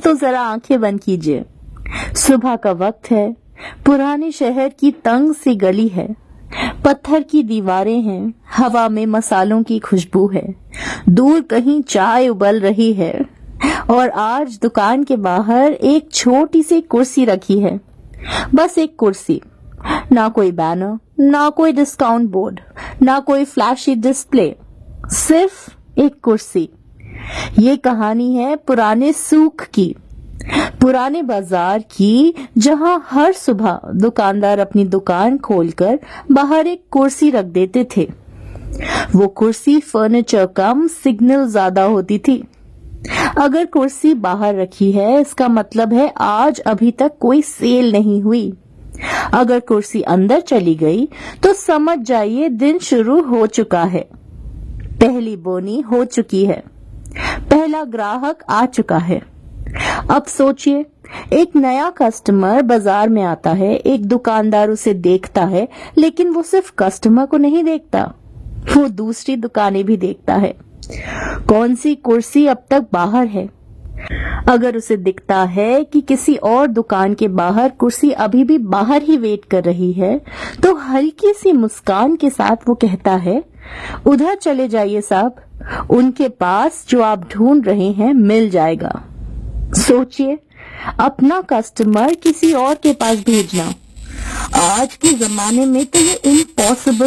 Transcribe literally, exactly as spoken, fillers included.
तो जरा आंखें बंद कीजिए। सुबह का वक्त है, पुराने शहर की तंग सी गली है, पत्थर की दीवारें हैं, हवा में मसालों की खुशबू है, दूर कहीं चाय उबल रही है और आज दुकान के बाहर एक छोटी सी कुर्सी रखी है। बस एक कुर्सी, ना कोई बैनर, ना कोई डिस्काउंट बोर्ड, ना कोई फ्लैशी डिस्प्ले, सिर्फ एक कुर्सी। ये कहानी है पुराने सूक की, पुराने बाजार की, जहां हर सुबह दुकानदार अपनी दुकान खोलकर बाहर एक कुर्सी रख देते थे। वो कुर्सी फर्नीचर कम सिग्नल ज्यादा होती थी। अगर कुर्सी बाहर रखी है इसका मतलब है आज अभी तक कोई सेल नहीं हुई। अगर कुर्सी अंदर चली गई तो समझ जाइए दिन शुरू हो चुका है, पहली बोनी हो चुकी है, पहला ग्राहक आ चुका है। अब सोचिए, एक नया कस्टमर बाजार में आता है, एक दुकानदार उसे देखता है, लेकिन वो सिर्फ कस्टमर को नहीं देखता, वो दूसरी दुकानें भी देखता है। कौन सी कुर्सी अब तक बाहर है? अगर उसे दिखता है कि किसी और दुकान के बाहर कुर्सी अभी भी बाहर ही वेट कर रही है, तो हल्की सी मुस्कान के साथ वो कहता है, उधर चले जाइए साहब, उनके पास जो आप ढूंढ रहे हैं मिल जाएगा। सोचिए, अपना कस्टमर किसी और के पास भेजना, आज के जमाने में तो ये इम्पॉसिबल